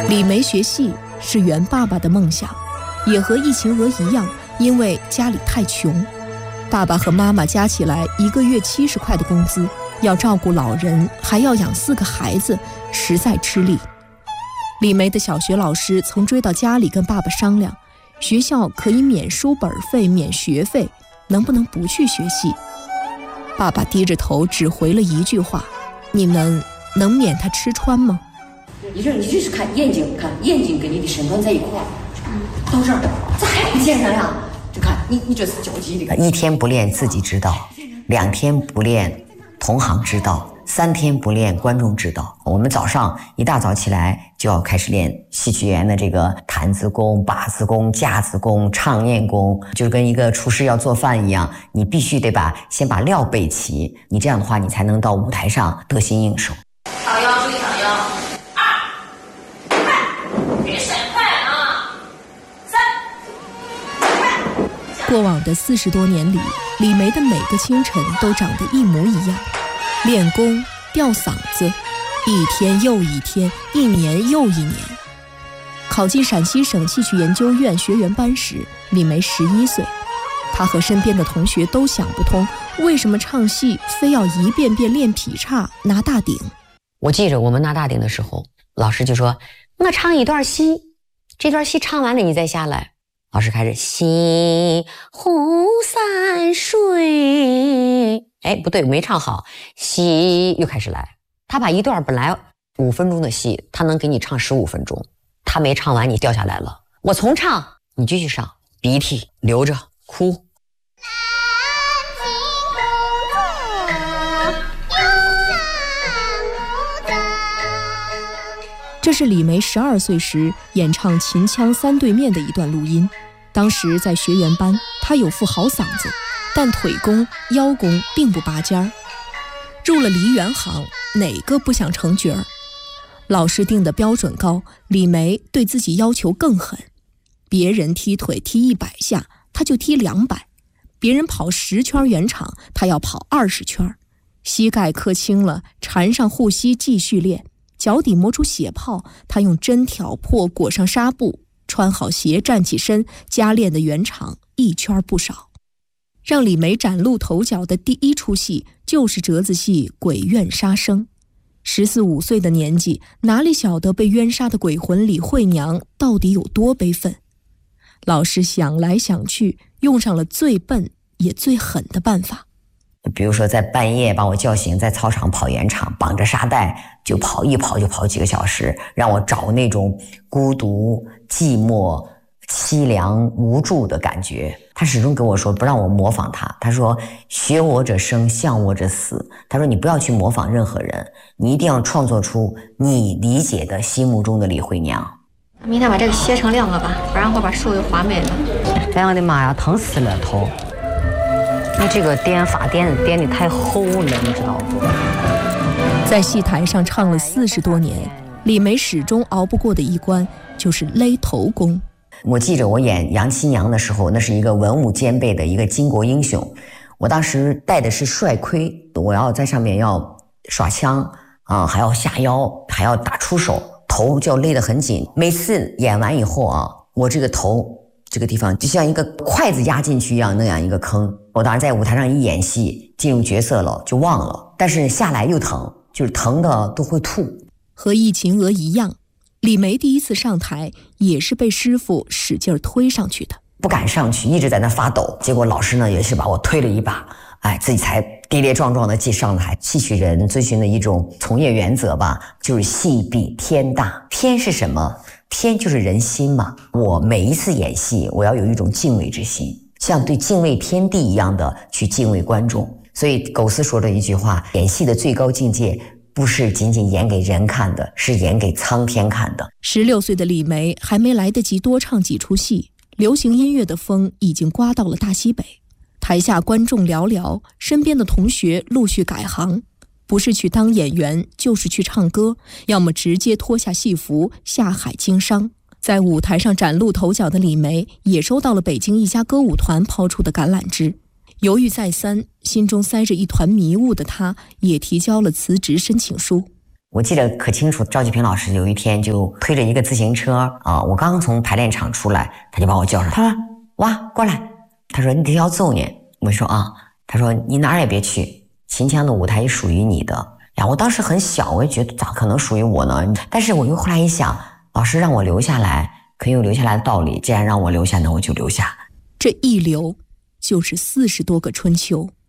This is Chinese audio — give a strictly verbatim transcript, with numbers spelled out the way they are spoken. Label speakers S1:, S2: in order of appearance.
S1: 李梅学戏是袁爸爸的梦想，也和易晴娥一样，因为家里太穷，爸爸和妈妈加起来一个月七十块的工资，要照顾老人，还要养四个孩子，实在吃力。李梅的小学老师曾追到家里跟爸爸商量，学校可以免书本费、免学费，能不能不去学戏？爸爸低着头只回了一句话：你们能免他吃穿吗？
S2: 你这你就是看眼睛，看眼睛跟你的身高在一块儿，到这儿这还不见上呀？就看你你这是交际的。
S3: 一天不练自己知道，两天不练同行知道，三天不练观众知道。我们早上一大早起来就要开始练戏曲演员的这个弹子功、把子功、架子功、唱念功，就跟一个厨师要做饭一样，你必须得把先把料备齐，你这样的话你才能到舞台上得心应手。
S4: 长腰注意长腰，二快，别闪快啊，三快。
S1: 过往的四十多年里，李梅的每个清晨都长得一模一样，练功、吊嗓子，一天又一天，一年又一年。考进陕西省戏曲研究院学员班时，李梅十一岁。她和身边的同学都想不通，为什么唱戏非要一遍遍练劈叉、拿大顶。
S3: 我记着我们拿大顶的时候，老师就说：“我唱一段戏，这段戏唱完了你再下来。”老师开始西湖山水，哎，不对，没唱好，西又开始来。他把一段本来五分钟的戏，他能给你唱十五分钟，他没唱完你掉下来了。我重唱，你继续上，鼻涕流着哭。
S1: 这是李梅十二岁时演唱《秦腔三对面》的一段录音。当时在学员班，她有副好嗓子，但腿功、腰功并不拔尖儿。入了梨园行，哪个不想成角儿？老师定的标准高，李梅对自己要求更狠。别人踢腿踢一百下，她就踢两百；别人跑十圈圆场，她要跑二十圈。膝盖磕青了，缠上护膝继续练。脚底磨出血泡，他用针挑破，裹上纱布，穿好鞋站起身，加练的圆场一圈不少。让李梅崭露头角的第一出戏就是折子戏《鬼怨杀生》。十四五岁的年纪，哪里晓得被冤杀的鬼魂李慧娘到底有多悲愤？老师想来想去，用上了最笨也最狠的办法。
S3: 比如说在半夜把我叫醒，在操场跑圆场，绑着沙袋就跑，一跑就跑几个小时，让我找那种孤独、寂寞、凄凉、无助的感觉。他始终跟我说不让我模仿他，他说学我者生，像我者死。他说你不要去模仿任何人，你一定要创作出你理解的心目中的李慧娘。
S5: 明天把这个切成两个吧，不然会把手给划没了。
S3: 哎呀我的妈呀，疼死了头！你这个颠法颠颠得太厚了，你知道不？
S1: 在戏台上唱了四十多年，李梅始终熬不过的一关就是勒头功。
S3: 我记着我演杨七娘的时候，那是一个文武兼备的一个巾帼英雄。我当时戴的是帅盔，我要在上面要耍枪啊、呃，还要下腰，还要打出手，头就要勒得很紧。每次演完以后啊，我这个头这个地方就像一个筷子压进去一样，那样一个坑。我当时在舞台上一演戏，进入角色了就忘了，但是下来又疼，就是疼的都会吐。
S1: 和易晴娥一样，李梅第一次上台也是被师傅使劲推上去的，
S3: 不敢上去，一直在那发抖。结果老师呢也是把我推了一把，哎，自己才跌跌撞撞的去上台。戏曲人遵循的一种从业原则吧，就是戏比天大。天是什么？天就是人心嘛。我每一次演戏，我要有一种敬畏之心，像对敬畏天地一样的去敬畏观众。所以苟思说的一句话，演戏的最高境界不是仅仅演给人看的，是演给苍天看的。
S1: 十六岁的李梅还没来得及多唱几出戏，流行音乐的风已经刮到了大西北。台下观众寥寥，身边的同学陆续改行，不是去当演员，就是去唱歌，要么直接脱下戏服下海经商。在舞台上崭露头角的李梅也收到了北京一家歌舞团抛出的橄榄枝。犹豫再三，心中塞着一团迷雾的她也提交了辞职申请书。
S3: 我记得可清楚，赵继平老师有一天就推着一个自行车啊、呃，我刚刚从排练场出来，他就把我叫上，他说：“哇，过来。”他说：“你得要揍你。”我说：“啊。”他说：“你哪儿也别去，秦腔的舞台属于你的。”呀，我当时很小，我也觉得咋可能属于我呢？但是我又后来一想，老师让我留下来，可有留下来的道理。既然让我留下，那我就留下。
S1: 这一留就是四十多个春秋。